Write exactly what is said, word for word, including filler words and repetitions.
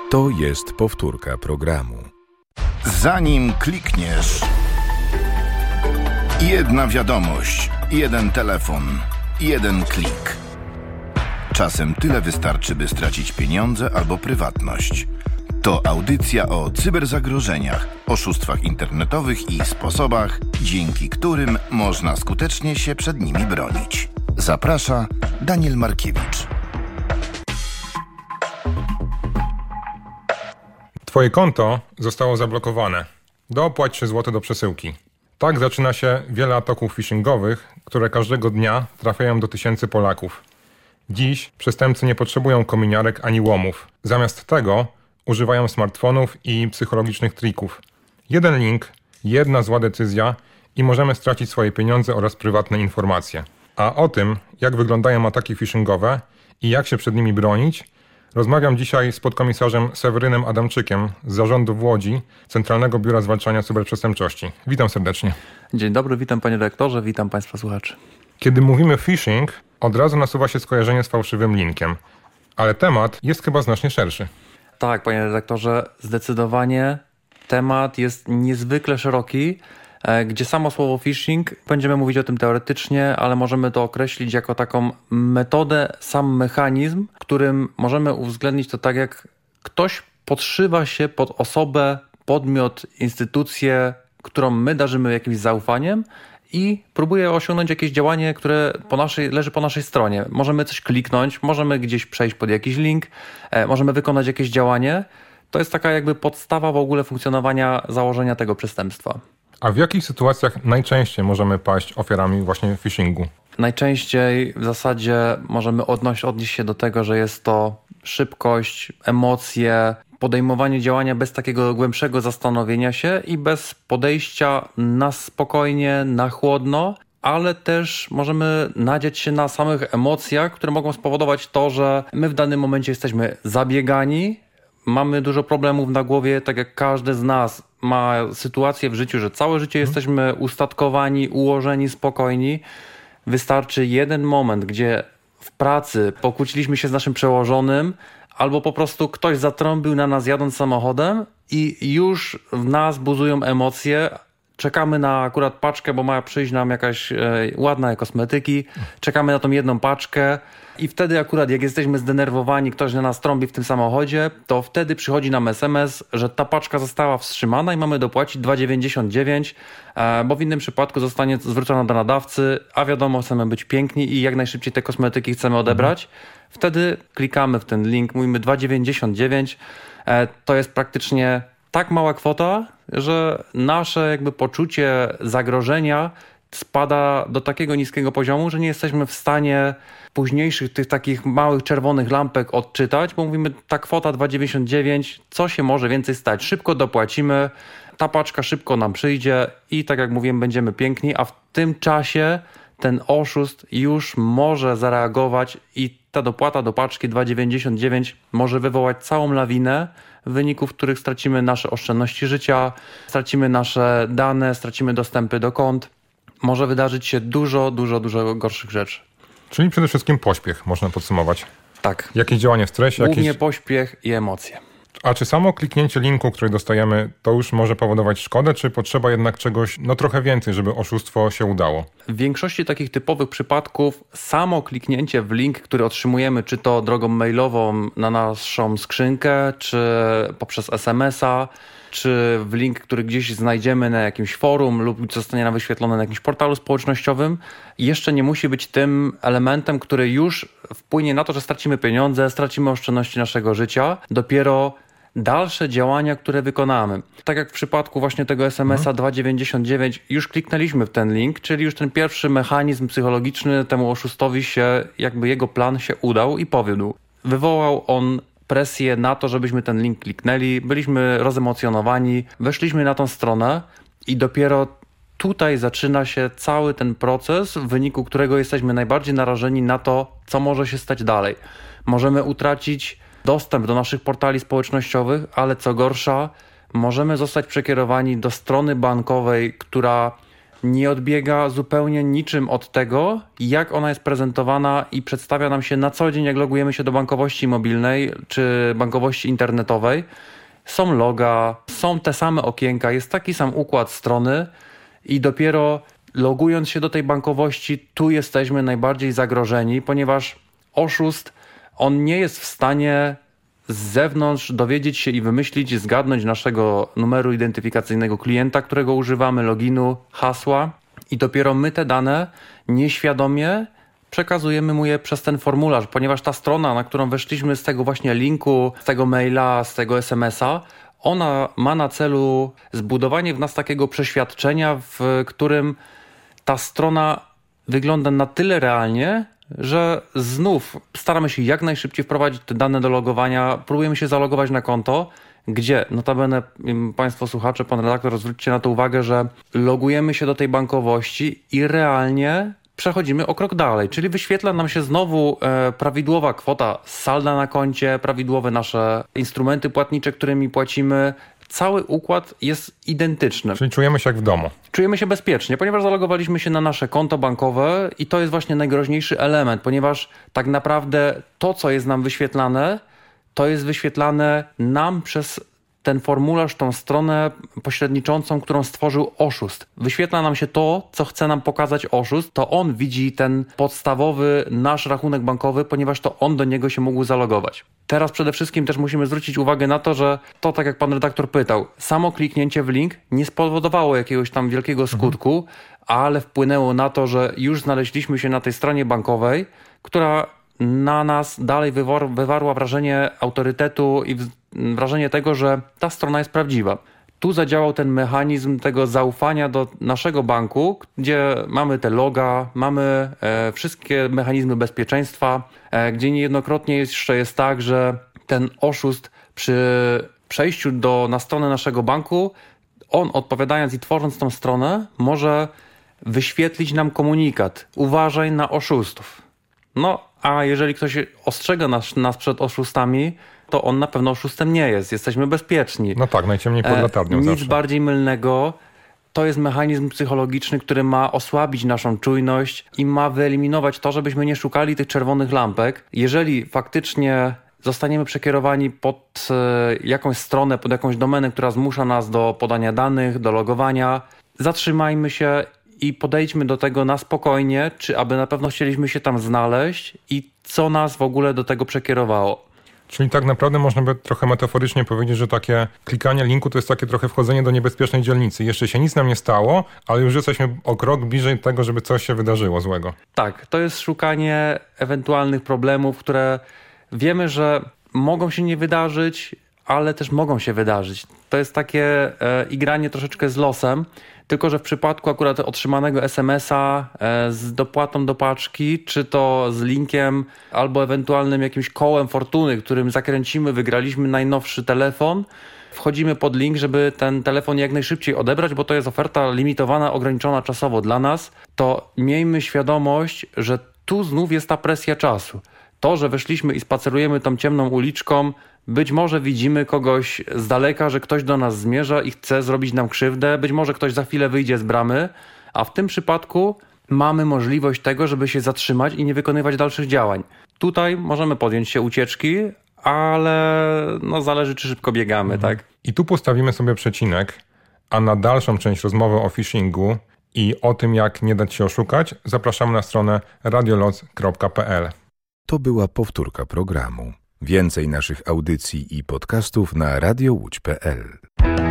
To jest powtórka programu. Zanim klikniesz, jedna wiadomość, jeden telefon, jeden klik. Czasem tyle wystarczy, by stracić pieniądze albo prywatność. To audycja o cyberzagrożeniach, oszustwach internetowych i sposobach, dzięki którym można skutecznie się przed nimi bronić. Zaprasza Daniel Markiewicz. Twoje konto zostało zablokowane. Dopłać trzy złote do przesyłki. Tak zaczyna się wiele ataków phishingowych, które każdego dnia trafiają do tysięcy Polaków. Dziś przestępcy nie potrzebują kominiarek ani łomów. Zamiast tego używają smartfonów i psychologicznych trików. Jeden link, jedna zła decyzja i możemy stracić swoje pieniądze oraz prywatne informacje. A o tym, jak wyglądają ataki phishingowe i jak się przed nimi bronić, rozmawiam dzisiaj z podkomisarzem Sewerynem Adamczykiem z Zarządu w Łodzi, Centralnego Biura Zwalczania Cyberprzestępczości. Witam serdecznie. Dzień dobry, witam panie dyrektorze, witam państwa słuchaczy. Kiedy mówimy phishing, od razu nasuwa się skojarzenie z fałszywym linkiem, ale temat jest chyba znacznie szerszy. Tak, panie redaktorze, zdecydowanie temat jest niezwykle szeroki, gdzie samo słowo phishing, będziemy mówić o tym teoretycznie, ale możemy to określić jako taką metodę, sam mechanizm, którym możemy uwzględnić to tak, jak ktoś podszywa się pod osobę, podmiot, instytucję, którą my darzymy jakimś zaufaniem i próbuje osiągnąć jakieś działanie, które po naszej, leży po naszej stronie. Możemy coś kliknąć, możemy gdzieś przejść pod jakiś link, e, możemy wykonać jakieś działanie. To jest taka jakby podstawa w ogóle funkcjonowania założenia tego przestępstwa. A w jakich sytuacjach najczęściej możemy paść ofiarami właśnie phishingu? Najczęściej w zasadzie możemy odnieść, odnieść się do tego, że jest to szybkość, emocje, podejmowanie działania bez takiego głębszego zastanowienia się i bez podejścia na spokojnie, na chłodno, ale też możemy nadzieć się na samych emocjach, które mogą spowodować to, że my w danym momencie jesteśmy zabiegani, mamy dużo problemów na głowie, tak jak każdy z nas ma sytuację w życiu, że całe życie jesteśmy ustatkowani, ułożeni, spokojni. Wystarczy jeden moment, gdzie w pracy pokłóciliśmy się z naszym przełożonym, albo po prostu ktoś zatrąbił na nas jadąc samochodem i już w nas buzują emocje. Czekamy na akurat paczkę, bo ma przyjść nam jakaś e, ładna kosmetyki. Czekamy na tą jedną paczkę i wtedy akurat jak jesteśmy zdenerwowani, ktoś na nas trąbi w tym samochodzie, to wtedy przychodzi nam es em es, że ta paczka została wstrzymana i mamy dopłacić dwa dziewięćdziesiąt dziewięć, e, bo w innym przypadku zostanie zwrócona do nadawcy, a wiadomo, chcemy być piękni i jak najszybciej te kosmetyki chcemy odebrać. Mhm. Wtedy klikamy w ten link, mówimy dwa dziewięćdziesiąt dziewięć, e, to jest praktycznie tak mała kwota, że nasze jakby poczucie zagrożenia spada do takiego niskiego poziomu, że nie jesteśmy w stanie późniejszych tych takich małych czerwonych lampek odczytać, bo mówimy, ta kwota dwa dziewięćdziesiąt dziewięć, co się może więcej stać? Szybko dopłacimy, ta paczka szybko nam przyjdzie i tak jak mówiłem, będziemy piękni, a w tym czasie ten oszust już może zareagować i ta dopłata do paczki dwa dziewięćdziesiąt dziewięć może wywołać całą lawinę, w wyniku w których stracimy nasze oszczędności życia, stracimy nasze dane, stracimy dostępy do kont. Może wydarzyć się dużo, dużo, dużo gorszych rzeczy. Czyli przede wszystkim pośpiech, można podsumować. Tak. Jakieś działanie w stresie? Głównie jakieś... pośpiech i emocje. A czy samo kliknięcie linku, który dostajemy, to już może powodować szkodę, czy potrzeba jednak czegoś no trochę więcej, żeby oszustwo się udało? W większości takich typowych przypadków samo kliknięcie w link, który otrzymujemy, czy to drogą mailową na naszą skrzynkę, czy poprzez es em es a, czy w link, który gdzieś znajdziemy na jakimś forum lub zostanie nam wyświetlony na jakimś portalu społecznościowym, jeszcze nie musi być tym elementem, który już wpłynie na to, że stracimy pieniądze, stracimy oszczędności naszego życia. Dopiero dalsze działania, które wykonamy. Tak jak w przypadku właśnie tego es em es a dwa dziewięćdziesiąt dziewięć, już kliknęliśmy w ten link, czyli już ten pierwszy mechanizm psychologiczny temu oszustowi się, jakby jego plan się udał i powiódł. Wywołał on presję na to, żebyśmy ten link kliknęli, byliśmy rozemocjonowani, weszliśmy na tą stronę i dopiero tutaj zaczyna się cały ten proces, w wyniku którego jesteśmy najbardziej narażeni na to, co może się stać dalej. Możemy utracić dostęp do naszych portali społecznościowych, ale co gorsza, możemy zostać przekierowani do strony bankowej, która nie odbiega zupełnie niczym od tego, jak ona jest prezentowana i przedstawia nam się na co dzień, jak logujemy się do bankowości mobilnej czy bankowości internetowej. Są loga, są te same okienka, jest taki sam układ strony i dopiero logując się do tej bankowości, tu jesteśmy najbardziej zagrożeni, ponieważ oszust, on nie jest w stanie z zewnątrz dowiedzieć się i wymyślić, zgadnąć naszego numeru identyfikacyjnego klienta, którego używamy, loginu, hasła i dopiero my te dane nieświadomie przekazujemy mu je przez ten formularz, ponieważ ta strona, na którą weszliśmy z tego właśnie linku, z tego maila, z tego es em es a, ona ma na celu zbudowanie w nas takiego przeświadczenia, w którym ta strona wygląda na tyle realnie, że znów staramy się jak najszybciej wprowadzić te dane do logowania, próbujemy się zalogować na konto, gdzie notabene Państwo słuchacze, Pan redaktor, zwróćcie na to uwagę, że logujemy się do tej bankowości i realnie przechodzimy o krok dalej, czyli wyświetla nam się znowu e, prawidłowa kwota salda na koncie, prawidłowe nasze instrumenty płatnicze, którymi płacimy. Cały układ jest identyczny. Czyli czujemy się jak w domu. Czujemy się bezpiecznie, ponieważ zalogowaliśmy się na nasze konto bankowe i to jest właśnie najgroźniejszy element, ponieważ tak naprawdę to, co jest nam wyświetlane, to jest wyświetlane nam przez ten formularz, tą stronę pośredniczącą, którą stworzył oszust. Wyświetla nam się to, co chce nam pokazać oszust, to on widzi ten podstawowy nasz rachunek bankowy, ponieważ to on do niego się mógł zalogować. Teraz przede wszystkim też musimy zwrócić uwagę na to, że to, tak jak pan redaktor pytał, samo kliknięcie w link nie spowodowało jakiegoś tam wielkiego skutku, mhm. ale wpłynęło na to, że już znaleźliśmy się na tej stronie bankowej, która na nas dalej wywar- wywarła wrażenie autorytetu i wrażenie tego, że ta strona jest prawdziwa. Tu zadziałał ten mechanizm tego zaufania do naszego banku, gdzie mamy te loga, mamy e, wszystkie mechanizmy bezpieczeństwa, e, gdzie niejednokrotnie jeszcze jest tak, że ten oszust przy przejściu do, na stronę naszego banku, on odpowiadając i tworząc tą stronę, może wyświetlić nam komunikat. Uważaj na oszustów. No, a jeżeli ktoś ostrzega nas, nas przed oszustami, to on na pewno oszustem nie jest. Jesteśmy bezpieczni. No tak, najciemniej pod latarnią e, Nic zawsze. bardziej mylnego. To jest mechanizm psychologiczny, który ma osłabić naszą czujność i ma wyeliminować to, żebyśmy nie szukali tych czerwonych lampek. Jeżeli faktycznie zostaniemy przekierowani pod jakąś stronę, pod jakąś domenę, która zmusza nas do podania danych, do logowania, zatrzymajmy się i podejdźmy do tego na spokojnie, czy aby na pewno chcieliśmy się tam znaleźć i co nas w ogóle do tego przekierowało. Czyli tak naprawdę można by trochę metaforycznie powiedzieć, że takie klikanie linku to jest takie trochę wchodzenie do niebezpiecznej dzielnicy. Jeszcze się nic nam nie stało, ale już jesteśmy o krok bliżej tego, żeby coś się wydarzyło złego. Tak, to jest szukanie ewentualnych problemów, które wiemy, że mogą się nie wydarzyć, ale też mogą się wydarzyć. To jest takie e, igranie troszeczkę z losem, tylko że w przypadku akurat otrzymanego es em es a e, z dopłatą do paczki, czy to z linkiem, albo ewentualnym jakimś kołem fortuny, którym zakręcimy, wygraliśmy najnowszy telefon, wchodzimy pod link, żeby ten telefon jak najszybciej odebrać, bo to jest oferta limitowana, ograniczona czasowo dla nas, to miejmy świadomość, że tu znów jest ta presja czasu. To, że weszliśmy i spacerujemy tą ciemną uliczką, być może widzimy kogoś z daleka, że ktoś do nas zmierza i chce zrobić nam krzywdę, być może ktoś za chwilę wyjdzie z bramy, a w tym przypadku mamy możliwość tego, żeby się zatrzymać i nie wykonywać dalszych działań. Tutaj możemy podjąć się ucieczki, ale no zależy, czy szybko biegamy, mhm. tak? I tu postawimy sobie przecinek, a na dalszą część rozmowy o phishingu i o tym, jak nie dać się oszukać, zapraszamy na stronę radioloc kropka p l. To była powtórka programu. Więcej naszych audycji i podcastów na radio łódź kropka p l.